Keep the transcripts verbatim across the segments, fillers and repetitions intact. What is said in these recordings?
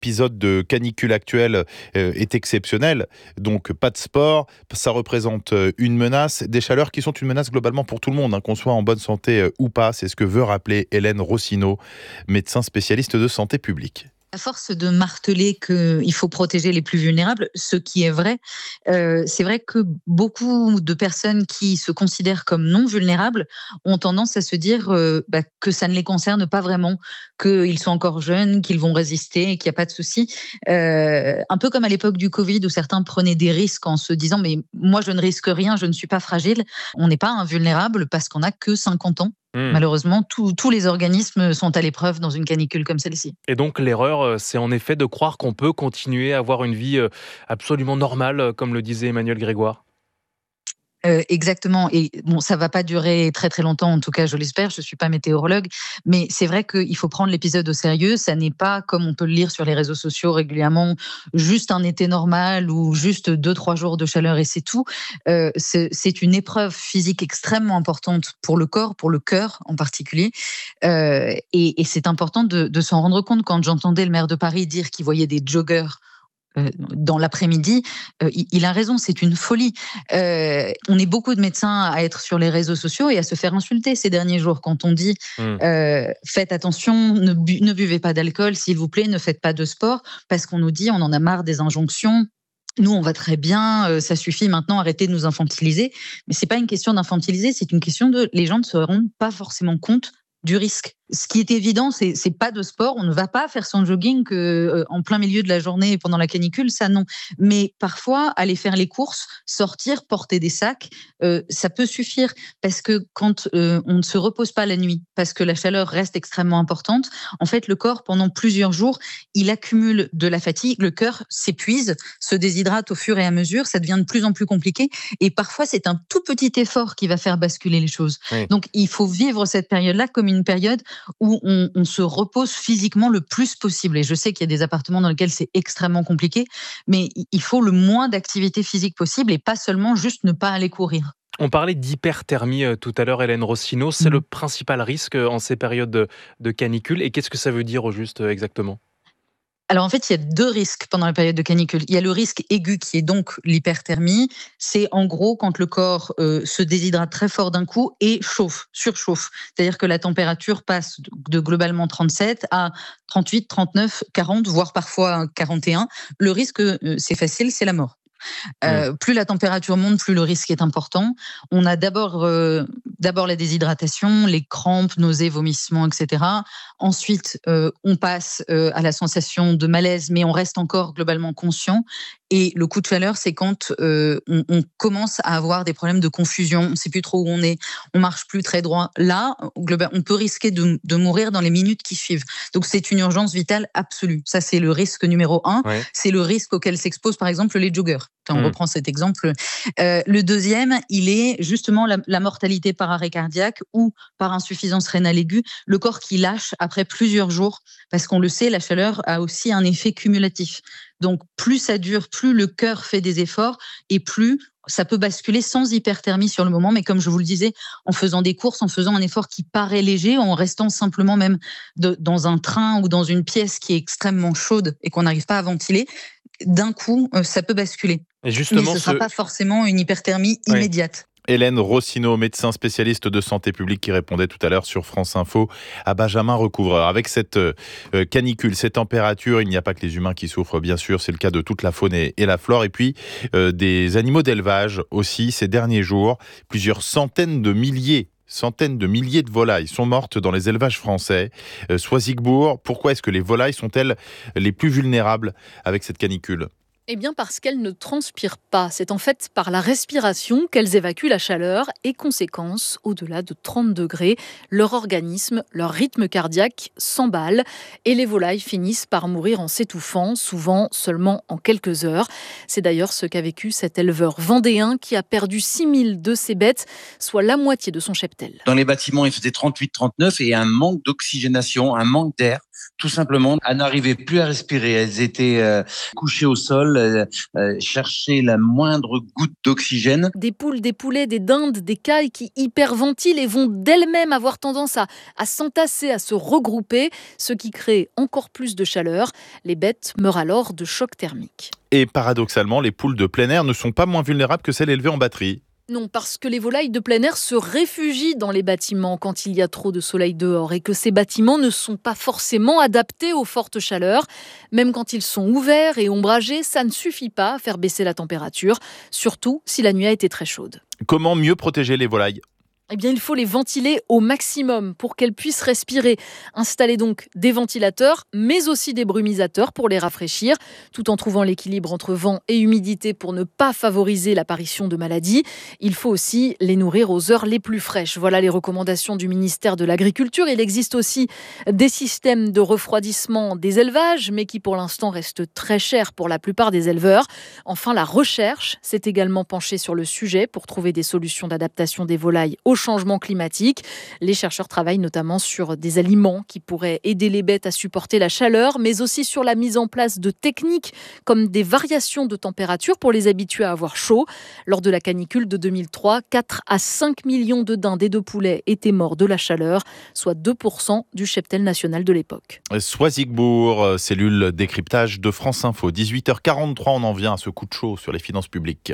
L'épisode de canicule actuel euh, est exceptionnel, donc pas de sport, ça représente euh, une menace, des chaleurs qui sont une menace globalement pour tout le monde, hein, qu'on soit en bonne santé euh, ou pas, c'est ce que veut rappeler Hélène Rossineau, médecin spécialiste de santé publique. À force de marteler qu'il faut protéger les plus vulnérables, ce qui est vrai, euh, c'est vrai que beaucoup de personnes qui se considèrent comme non vulnérables ont tendance à se dire euh, bah, que ça ne les concerne pas vraiment, qu'ils sont encore jeunes, qu'ils vont résister, qu'il n'y a pas de souci. Euh, un peu comme à l'époque du Covid où certains prenaient des risques en se disant mais moi je ne risque rien, je ne suis pas fragile. On n'est pas invulnérable parce qu'on n'a que cinquante ans. Mmh. Malheureusement, tous, tous les organismes sont à l'épreuve dans une canicule comme celle-ci. Et donc l'erreur, c'est en effet de croire qu'on peut continuer à avoir une vie absolument normale, comme le disait Emmanuel Grégoire. Euh, exactement. Et bon, ça va pas durer très très longtemps, en tout cas, je l'espère. Je suis pas météorologue, mais c'est vrai qu'il faut prendre l'épisode au sérieux. Ça n'est pas comme on peut le lire sur les réseaux sociaux régulièrement, juste un été normal ou juste deux trois jours de chaleur et c'est tout. Euh, c'est, c'est une épreuve physique extrêmement importante pour le corps, pour le cœur en particulier. Euh, et, et c'est important de, de s'en rendre compte. Quand j'entendais le maire de Paris dire qu'il voyait des joggeurs Euh, dans l'après-midi, euh, il, il a raison, c'est une folie. Euh, on est beaucoup de médecins à être sur les réseaux sociaux et à se faire insulter ces derniers jours quand on dit mmh. euh, faites attention, ne, bu- ne buvez pas d'alcool, s'il vous plaît, ne faites pas de sport, parce qu'on nous dit on en a marre des injonctions. Nous, on va très bien, euh, ça suffit maintenant, arrêtez de nous infantiliser. Mais c'est pas une question d'infantiliser, c'est une question de les gens ne se rendent pas forcément compte du risque. Ce qui est évident, c'est, c'est pas de sport. On ne va pas faire son jogging que, euh, en plein milieu de la journée pendant la canicule, ça non. Mais parfois, aller faire les courses, sortir, porter des sacs, euh, ça peut suffire. Parce que quand euh, on ne se repose pas la nuit, parce que la chaleur reste extrêmement importante, en fait, le corps, pendant plusieurs jours, il accumule de la fatigue. Le cœur s'épuise, se déshydrate au fur et à mesure. Ça devient de plus en plus compliqué. Et parfois, c'est un tout petit effort qui va faire basculer les choses. Oui. Donc, il faut vivre cette période-là comme une période où on, on se repose physiquement le plus possible. Et je sais qu'il y a des appartements dans lesquels c'est extrêmement compliqué, mais il faut le moins d'activité physique possible et pas seulement juste ne pas aller courir. On parlait d'hyperthermie tout à l'heure, Hélène Rossineau. C'est mmh. le principal risque en ces périodes de, de canicule. Et qu'est-ce que ça veut dire au juste exactement ? Alors en fait, il y a deux risques pendant la période de canicule. Il y a le risque aigu qui est donc l'hyperthermie. C'est en gros quand le corps euh, se déshydrate très fort d'un coup et chauffe, surchauffe. C'est-à-dire que la température passe de globalement trente-sept à trente-huit, trente-neuf, quarante, voire parfois quarante et un. Le risque, euh, c'est facile, c'est la mort. Euh, mmh. Plus la température monte, plus le risque est important. On a d'abord, euh, d'abord la déshydratation, les crampes, nausées, vomissements, et cetera. Ensuite, euh, on passe euh, à la sensation de malaise, mais on reste encore globalement conscient. Et le coup de chaleur, c'est quand euh, on, on commence à avoir des problèmes de confusion. On ne sait plus trop où on est. On marche plus très droit. Là, on peut risquer de, de mourir dans les minutes qui suivent. Donc, c'est une urgence vitale absolue. Ça, c'est le risque numéro un. Ouais. C'est le risque auquel s'exposent, par exemple, les joggeurs. On mmh. reprend cet exemple. Euh, le deuxième, il est justement la, la mortalité par arrêt cardiaque ou par insuffisance rénale aiguë. Le corps qui lâche après plusieurs jours. Parce qu'on le sait, la chaleur a aussi un effet cumulatif. Donc, plus ça dure, plus le cœur fait des efforts et plus ça peut basculer sans hyperthermie sur le moment. Mais comme je vous le disais, en faisant des courses, en faisant un effort qui paraît léger, en restant simplement même de, dans un train ou dans une pièce qui est extrêmement chaude et qu'on n'arrive pas à ventiler, d'un coup, ça peut basculer. Et justement, mais ce ne sera ce... pas forcément une hyperthermie oui. immédiate. Hélène Rossineau, médecin spécialiste de santé publique qui répondait tout à l'heure sur France Info à Benjamin Recouvreur. Avec cette euh, canicule, ces températures, il n'y a pas que les humains qui souffrent, bien sûr, c'est le cas de toute la faune et, et la flore. Et puis, euh, des animaux d'élevage aussi, ces derniers jours, plusieurs centaines de milliers Centaines de milliers de volailles sont mortes dans les élevages français. Euh, Soisigbourg, pourquoi est-ce que les volailles sont-elles les plus vulnérables avec cette canicule ? Eh bien parce qu'elles ne transpirent pas. C'est en fait par la respiration qu'elles évacuent la chaleur et conséquence, au-delà de trente degrés, leur organisme, leur rythme cardiaque s'emballe et les volailles finissent par mourir en s'étouffant, souvent seulement en quelques heures. C'est d'ailleurs ce qu'a vécu cet éleveur vendéen qui a perdu six mille de ses bêtes, soit la moitié de son cheptel. Dans les bâtiments, il faisait trente-huit trente-neuf et un manque d'oxygénation, un manque d'air. tout simplement, elles n'arrivaient plus à respirer. Elles étaient euh, couchées au sol, euh, euh, cherchaient la moindre goutte d'oxygène. Des poules, des poulets, des dindes, des cailles qui hyperventilent et vont d'elles-mêmes avoir tendance à, à s'entasser, à se regrouper, ce qui crée encore plus de chaleur. Les bêtes meurent alors de choc thermique. Et paradoxalement, les poules de plein air ne sont pas moins vulnérables que celles élevées en batterie. Non, parce que les volailles de plein air se réfugient dans les bâtiments quand il y a trop de soleil dehors et que ces bâtiments ne sont pas forcément adaptés aux fortes chaleurs. Même quand ils sont ouverts et ombragés, ça ne suffit pas à faire baisser la température, surtout si la nuit a été très chaude. Comment mieux protéger les volailles ? Eh bien, il faut les ventiler au maximum pour qu'elles puissent respirer. Installer donc des ventilateurs, mais aussi des brumisateurs pour les rafraîchir, tout en trouvant l'équilibre entre vent et humidité pour ne pas favoriser l'apparition de maladies. Il faut aussi les nourrir aux heures les plus fraîches. Voilà les recommandations du ministère de l'Agriculture. Il existe aussi des systèmes de refroidissement des élevages, mais qui pour l'instant restent très chers pour la plupart des éleveurs. Enfin, la recherche s'est également penchée sur le sujet pour trouver des solutions d'adaptation des volailles au changement climatique. Les chercheurs travaillent notamment sur des aliments qui pourraient aider les bêtes à supporter la chaleur, mais aussi sur la mise en place de techniques comme des variations de température pour les habituer à avoir chaud. Lors de la canicule de deux mille trois, quatre à cinq millions de dindes et de poulets étaient morts de la chaleur, soit deux pour cent du cheptel national de l'époque. Soisigbourg, cellule décryptage de France Info. dix-huit heures quarante-trois, on en vient à ce coup de chaud sur les finances publiques.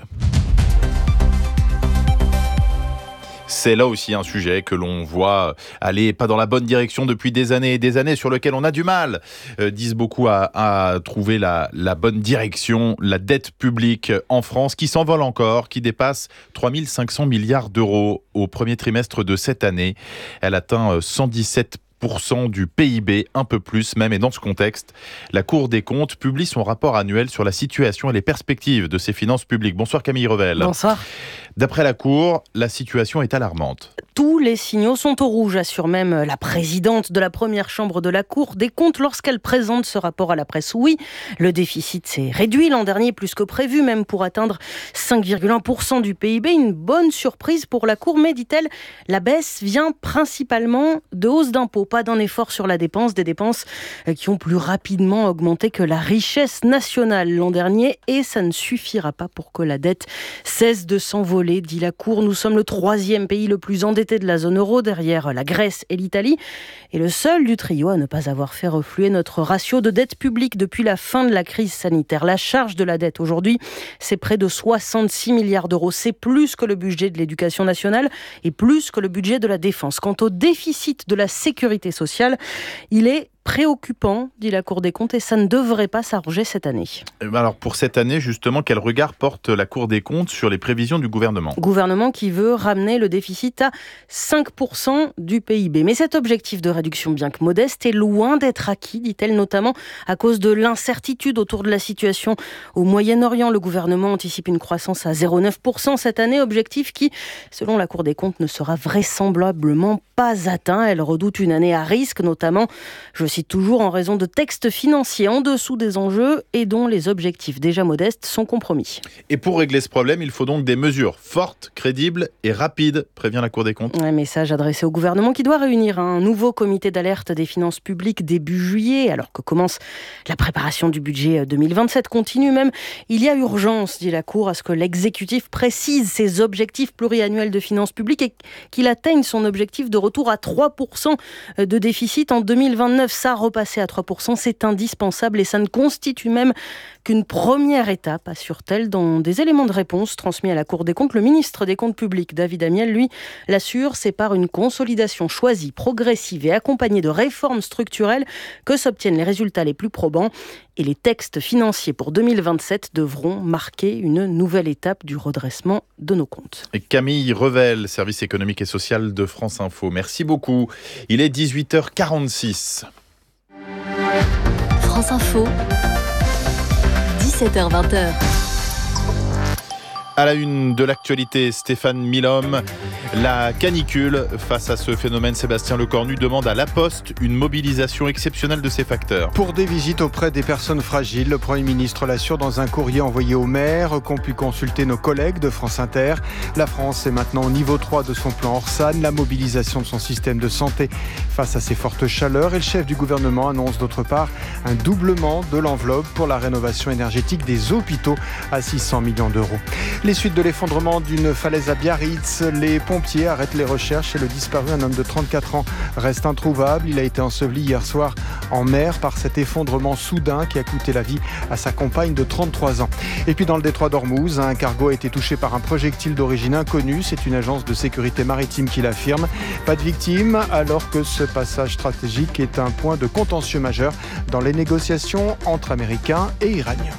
C'est là aussi un sujet que l'on voit aller pas dans la bonne direction depuis des années et des années, sur lequel on a du mal, euh, disent beaucoup, à, à trouver la, la bonne direction. La dette publique en France qui s'envole encore, qui dépasse trois mille cinq cents milliards d'euros au premier trimestre de cette année. Elle atteint cent dix-sept pour cent du P I B, un peu plus même. Et dans ce contexte, la Cour des comptes publie son rapport annuel sur la situation et les perspectives de ses finances publiques. Bonsoir Camille Revel. Bonsoir. D'après la Cour, la situation est alarmante. Tous les signaux sont au rouge, assure même la présidente de la première chambre de la Cour des comptes lorsqu'elle présente ce rapport à la presse. Oui, le déficit s'est réduit l'an dernier plus que prévu, même pour atteindre cinq virgule un pour cent du P I B. Une bonne surprise pour la Cour, mais dit-elle, la baisse vient principalement de hausse d'impôts, pas d'un effort sur la dépense, des dépenses qui ont plus rapidement augmenté que la richesse nationale l'an dernier, et ça ne suffira pas pour que la dette cesse de s'envoler, dit la Cour. Nous sommes le troisième pays le plus endetté de la zone euro, derrière la Grèce et l'Italie, et le seul du trio à ne pas avoir fait refluer notre ratio de dette publique depuis la fin de la crise sanitaire. La charge de la dette aujourd'hui, c'est près de soixante-six milliards d'euros. C'est plus que le budget de l'éducation nationale et plus que le budget de la défense. Quant au déficit de la sécurité sociale, il est préoccupant, dit la Cour des comptes, et ça ne devrait pas s'arranger cette année. Alors pour cette année, justement, quel regard porte la Cour des comptes sur les prévisions du gouvernement ? Gouvernement qui veut ramener le déficit à cinq pour cent du P I B. Mais cet objectif de réduction, bien que modeste, est loin d'être acquis, dit-elle, notamment à cause de l'incertitude autour de la situation au Moyen-Orient. Le gouvernement anticipe une croissance à zéro virgule neuf pour cent cette année, objectif qui, selon la Cour des comptes, ne sera vraisemblablement pas atteint. Elle redoute une année à risque, notamment, je cite toujours, en raison de textes financiers en dessous des enjeux et dont les objectifs déjà modestes sont compromis. Et pour régler ce problème, il faut donc des mesures fortes, crédibles et rapides, prévient la Cour des comptes. Un message adressé au gouvernement qui doit réunir un nouveau comité d'alerte des finances publiques début juillet, alors que commence la préparation du budget deux mille vingt-sept. Continue même, il y a urgence, dit la Cour, à ce que l'exécutif précise ses objectifs pluriannuels de finances publiques et qu'il atteigne son objectif de retour à trois pour cent de déficit en deux mille vingt-neuf. Ça, repasser à trois pour cent, c'est indispensable et ça ne constitue même qu'une première étape, assure-t-elle, dans des éléments de réponse transmis à la Cour des comptes. Le ministre des Comptes publics, David Amiel, lui, l'assure, c'est par une consolidation choisie, progressive et accompagnée de réformes structurelles que s'obtiennent les résultats les plus probants. Et les textes financiers pour deux mille vingt-sept devront marquer une nouvelle étape du redressement de nos comptes. Et Camille Revel, service économique et social de France Info. Merci beaucoup. Il est dix-huit heures quarante-six. France Info, dix-sept heures vingt. À la une de l'actualité, Stéphane Milhomme, la canicule. Face à ce phénomène, Sébastien Lecornu demande à La Poste une mobilisation exceptionnelle de ses facteurs. Pour des visites auprès des personnes fragiles, le Premier ministre l'assure dans un courrier envoyé aux maires qu'ont pu consulter nos collègues de France Inter. La France est maintenant au niveau trois de son plan Orsan, la mobilisation de son système de santé face à ces fortes chaleurs. Et le chef du gouvernement annonce d'autre part un doublement de l'enveloppe pour la rénovation énergétique des hôpitaux à six cents millions d'euros. Les suites de l'effondrement d'une falaise à Biarritz. Les pompiers arrêtent les recherches et le disparu, un homme de trente-quatre ans, reste introuvable. Il a été enseveli hier soir en mer par cet effondrement soudain qui a coûté la vie à sa compagne de trente-trois ans. Et puis dans le détroit d'Ormuz, un cargo a été touché par un projectile d'origine inconnue. C'est une agence de sécurité maritime qui l'affirme. Pas de victimes, alors que ce passage stratégique est un point de contentieux majeur dans les négociations entre Américains et Iraniens.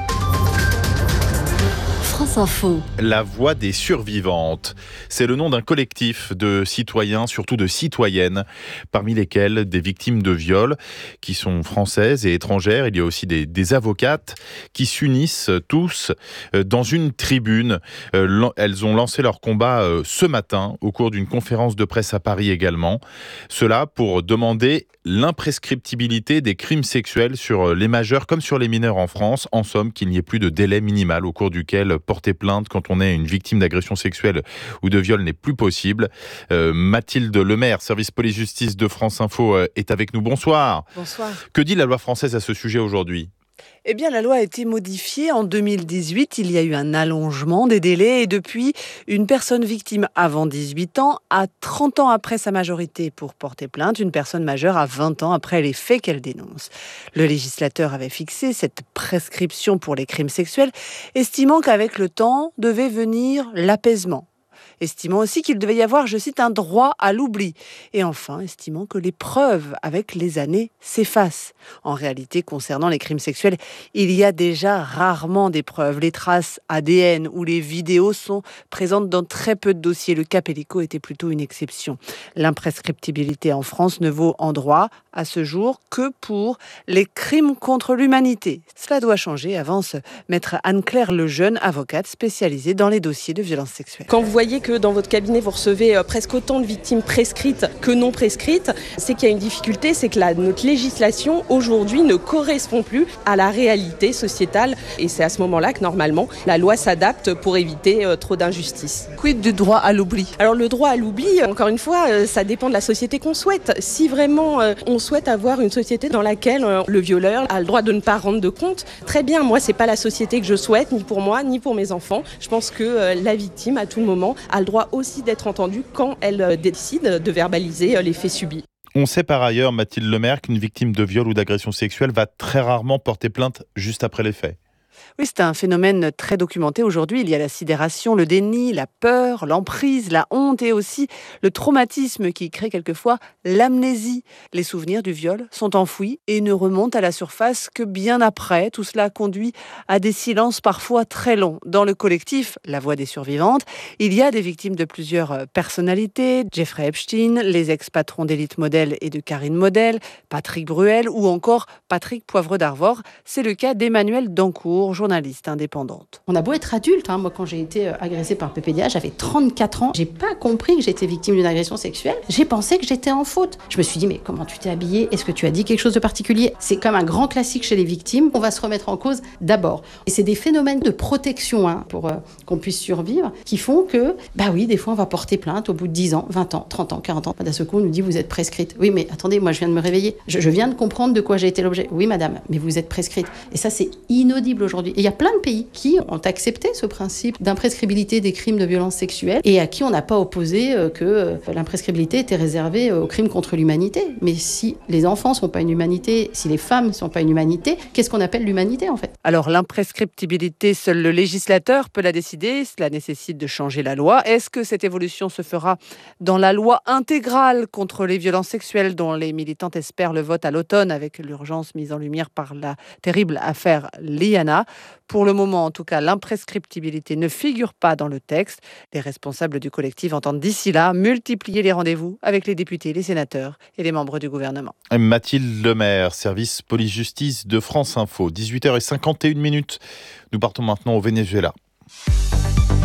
France Info. La Voix des survivantes. C'est le nom d'un collectif de citoyens, surtout de citoyennes, parmi lesquelles des victimes de viols qui sont françaises et étrangères. Il y a aussi des, des avocates qui s'unissent tous dans une tribune. Elles ont lancé leur combat ce matin au cours d'une conférence de presse à Paris également. Cela pour demander l'imprescriptibilité des crimes sexuels sur les majeurs comme sur les mineurs en France. En somme, qu'il n'y ait plus de délai minimal au cours duquel porter plainte quand on est une victime d'agression sexuelle ou de viol n'est plus possible. Euh, Mathilde Lemaire, service police-justice de France Info, euh, est avec nous. Bonsoir. Bonsoir. Que dit la loi française à ce sujet aujourd'hui ? Eh bien, la loi a été modifiée en deux mille dix-huit. Il y a eu un allongement des délais et depuis, une personne victime avant dix-huit ans a trente ans après sa majorité pour porter plainte. Une personne majeure a vingt ans après les faits qu'elle dénonce. Le législateur avait fixé cette prescription pour les crimes sexuels, estimant qu'avec le temps devait venir l'apaisement. Estimant aussi qu'il devait y avoir, je cite, un droit à l'oubli. Et enfin, estimant que les preuves, avec les années, s'effacent. En réalité, concernant les crimes sexuels, il y a déjà rarement des preuves. Les traces A D N ou les vidéos sont présentes dans très peu de dossiers. Le cas Pellico était plutôt une exception. L'imprescriptibilité en France ne vaut en droit, à ce jour, que pour les crimes contre l'humanité. Cela doit changer, avance maître Anne-Claire Lejeune, avocate spécialisée dans les dossiers de violences sexuelles. Quand vous voyez que dans votre cabinet, vous recevez presque autant de victimes prescrites que non prescrites, c'est qu'il y a une difficulté, c'est que la, notre législation aujourd'hui ne correspond plus à la réalité sociétale. Et c'est à ce moment-là que normalement, la loi s'adapte pour éviter euh, trop d'injustices. Quid du droit à l'oubli ? Alors le droit à l'oubli, encore une fois, euh, ça dépend de la société qu'on souhaite. Si vraiment euh, on souhaite avoir une société dans laquelle euh, le violeur a le droit de ne pas rendre de compte, très bien, moi c'est pas la société que je souhaite, ni pour moi, ni pour mes enfants. Je pense que euh, la victime, à tout moment, a le droit aussi d'être entendue quand elle décide de verbaliser les faits subis. On sait par ailleurs, Mathilde Lemaire, qu'une victime de viol ou d'agression sexuelle va très rarement porter plainte juste après les faits. Oui, c'est un phénomène très documenté aujourd'hui. Il y a la sidération, le déni, la peur, l'emprise, la honte et aussi le traumatisme qui crée quelquefois l'amnésie. Les souvenirs du viol sont enfouis et ne remontent à la surface que bien après. Tout cela conduit à des silences parfois très longs. Dans le collectif La Voix des survivantes, il y a des victimes de plusieurs personnalités. Jeffrey Epstein, les ex-patrons d'Élite Model et de Karine Model, Patrick Bruel ou encore Patrick Poivre d'Arvor. C'est le cas d'Emmanuelle Dancourt, journaliste indépendante. On a beau être adulte, hein. Moi quand j'ai été agressée par P P D A, j'avais trente-quatre ans. J'ai pas compris que j'étais victime d'une agression sexuelle. J'ai pensé que j'étais en faute. Je me suis dit mais comment tu t'es habillée ? Est-ce que tu as dit quelque chose de particulier ? C'est comme un grand classique chez les victimes. On va se remettre en cause d'abord. Et c'est des phénomènes de protection hein, pour euh, qu'on puisse survivre qui font que, bah oui, des fois on va porter plainte au bout de dix ans, vingt ans, trente ans, quarante ans. D'un seul coup on nous dit vous êtes prescrite. Oui mais attendez, moi je viens de me réveiller. Je, je viens de comprendre de quoi j'ai été l'objet. Oui madame, mais vous êtes prescrite. Et ça c'est inaudible aujourd'hui. Et il y a plein de pays qui ont accepté ce principe d'imprescriptibilité des crimes de violence sexuelle et à qui on n'a pas opposé que l'imprescriptibilité était réservée aux crimes contre l'humanité. Mais si les enfants ne sont pas une humanité, si les femmes ne sont pas une humanité, qu'est-ce qu'on appelle l'humanité en fait ? Alors l'imprescriptibilité, seul le législateur peut la décider. Cela nécessite de changer la loi. Est-ce que cette évolution se fera dans la loi intégrale contre les violences sexuelles dont les militantes espèrent le vote à l'automne avec l'urgence mise en lumière par la terrible affaire Liana ? Pour le moment, en tout cas, l'imprescriptibilité ne figure pas dans le texte. Les responsables du collectif entendent d'ici là multiplier les rendez-vous avec les députés, les sénateurs et les membres du gouvernement. Mathilde Lemaire, service police-justice de France Info, dix-huit heures cinquante et une minutes. Nous partons maintenant au Venezuela.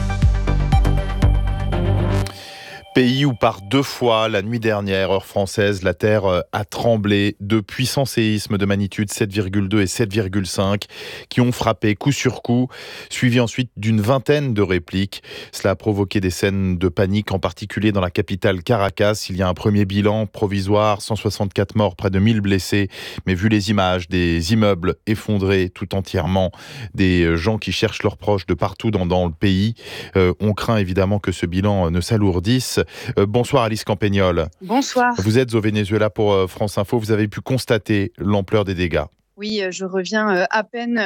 Pays où par deux fois la nuit dernière, heure française, la terre a tremblé. De puissants séismes de magnitude sept virgule deux et sept virgule cinq qui ont frappé coup sur coup, suivi ensuite d'une vingtaine de répliques. Cela a provoqué des scènes de panique, en particulier dans la capitale Caracas. Il y a un premier bilan provisoire, cent soixante-quatre morts, près de mille blessés. Mais vu les images des immeubles effondrés tout entièrement, des gens qui cherchent leurs proches de partout dans, dans le pays, euh, on craint évidemment que ce bilan ne s'alourdisse. Euh, bonsoir Alice Campagnol. Bonsoir. Vous êtes au Venezuela pour euh, France Info. Vous avez pu constater l'ampleur des dégâts. Oui, je reviens à peine